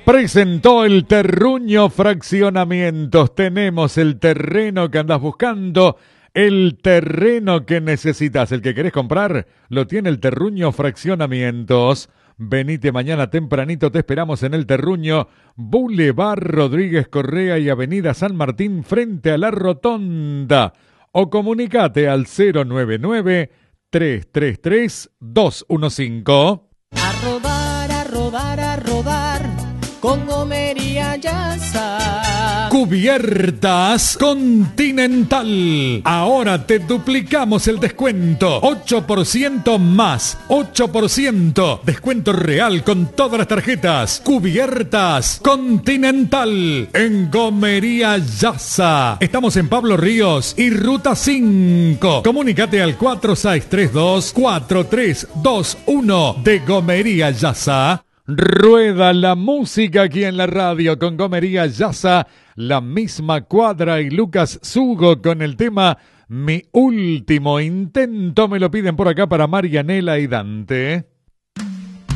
Presentó el Terruño Fraccionamientos. Tenemos el terreno que andas buscando, el terreno que necesitas, el que querés comprar, lo tiene el Terruño Fraccionamientos. Venite mañana tempranito, te esperamos en el Terruño, Boulevard Rodríguez Correa y Avenida San Martín frente a la Rotonda. O comunicate al 099-333-215. A rodar, a rodar, a rodar, con Gomería Yasa. Cubiertas Continental. Ahora te duplicamos el descuento. 8% más. 8%. Descuento real con todas las tarjetas. Cubiertas Continental. En Gomería Yasa. Estamos en Pablo Ríos y Ruta 5. Comunícate al 4632-4321 de Gomería Yasa. Rueda la música aquí en la radio con Gomería Yasa, La Misma Cuadra y Lucas Sugo con el tema Mi Último Intento. Me lo piden por acá para Marianela y Dante.